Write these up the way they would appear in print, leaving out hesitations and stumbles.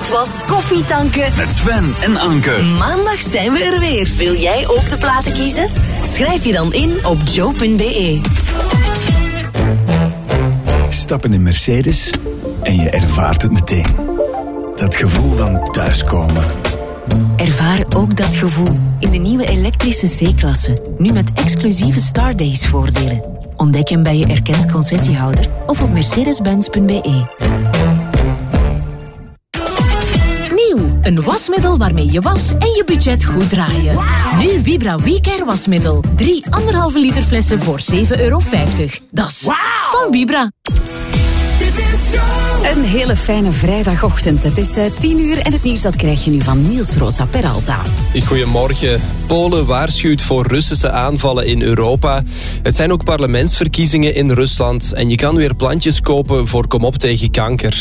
witwas, koffietanken. Met Sven en Anke. Maandag zijn we er weer. Wil jij ook de platen kiezen? Schrijf je dan in op joe.be. Stap in een Mercedes en je ervaart het meteen. Dat gevoel van thuiskomen. Ervaar ook dat gevoel in de nieuwe elektrische C-klasse. Nu met exclusieve Stardays voordelen. Ontdek hem bij je erkend concessiehouder of op mercedes-benz.be. Nieuw, een wasmiddel waarmee je was en je budget goed draaien. Nu Vibra WeCare wasmiddel. 3 1,5 liter flessen voor €7,50. Dat is van Vibra. Een hele fijne vrijdagochtend. Het is 10 uur en het nieuws dat krijg je nu van Niels Rosa Peralta. Goedemorgen. Polen waarschuwt voor Russische aanvallen in Europa. Het zijn ook parlementsverkiezingen in Rusland en je kan weer plantjes kopen voor Kom op tegen kanker.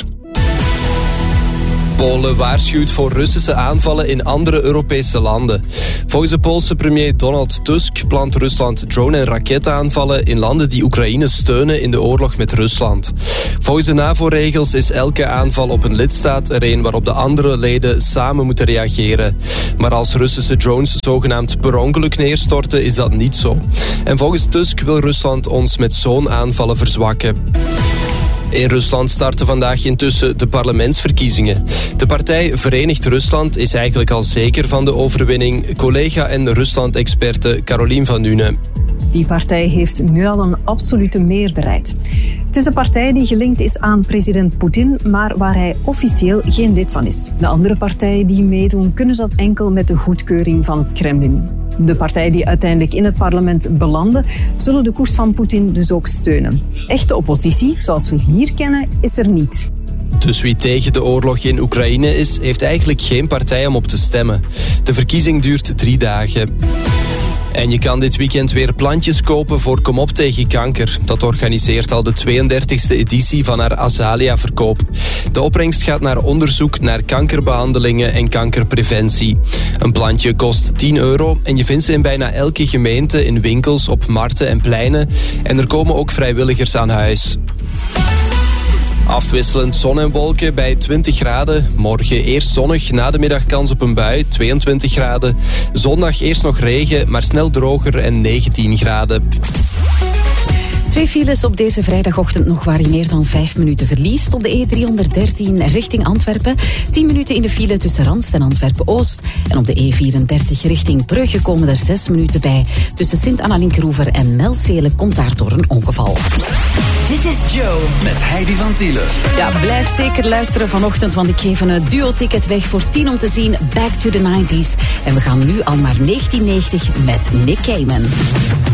Polen waarschuwt voor Russische aanvallen in andere Europese landen. Volgens de Poolse premier Donald Tusk plant Rusland drone- en raketaanvallen in landen die Oekraïne steunen in de oorlog met Rusland. Volgens de NAVO-regels is elke aanval op een lidstaat er een waarop de andere leden samen moeten reageren. Maar als Russische drones zogenaamd per ongeluk neerstorten, is dat niet zo. En volgens Tusk wil Rusland ons met zo'n aanvallen verzwakken. In Rusland starten vandaag intussen de parlementsverkiezingen. De partij Verenigd Rusland is eigenlijk al zeker van de overwinning. Collega en Rusland-experte Carolien van Nuenen. Die partij heeft nu al een absolute meerderheid. Het is de partij die gelinkt is aan president Poetin, maar waar hij officieel geen lid van is. De andere partijen die meedoen kunnen dat enkel met de goedkeuring van het Kremlin. De partijen die uiteindelijk in het parlement belanden, zullen de koers van Poetin dus ook steunen. Echte oppositie, zoals we hier kennen, is er niet. Dus wie tegen de oorlog in Oekraïne is, heeft eigenlijk geen partij om op te stemmen. De verkiezing duurt 3 dagen. En je kan dit weekend weer plantjes kopen voor Kom op tegen kanker. Dat organiseert al de 32e editie van haar Azalia-verkoop. De opbrengst gaat naar onderzoek naar kankerbehandelingen en kankerpreventie. Een plantje kost €10 en je vindt ze in bijna elke gemeente in winkels, op markten en pleinen. En er komen ook vrijwilligers aan huis. Afwisselend zon en wolken bij 20 graden. Morgen eerst zonnig, na de middag kans op een bui, 22 graden. Zondag eerst nog regen, maar snel droger en 19 graden. 2 files op deze vrijdagochtend nog waar je meer dan 5 minuten verliest. Op de E313 richting Antwerpen. 10 minuten in de file tussen Randst en Antwerpen-Oost. En op de E34 richting Brugge komen er 6 minuten bij. Tussen Sint-Anna-Linkeroever en Melzele komt daardoor een ongeval. Dit is Joe. Met Heidi van Tielen. Ja, blijf zeker luisteren vanochtend, want ik geef een duo-ticket weg voor 10 om te zien Back to the 90s. En we gaan nu al naar 1990 met Nick Cayman.